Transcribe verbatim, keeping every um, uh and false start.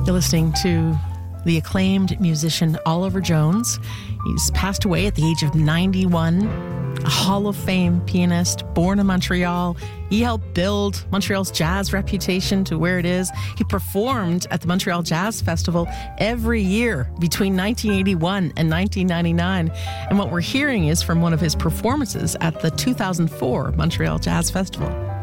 You're listening to the acclaimed musician Oliver Jones. He's passed away at the age of ninety-one, a Hall of Fame pianist, born in Montreal. He helped build Montreal's jazz reputation to where it is. He performed at the Montreal Jazz Festival every year between nineteen eighty-one and nineteen ninety-nine. And what we're hearing is from one of his performances at the two thousand four Montreal Jazz Festival.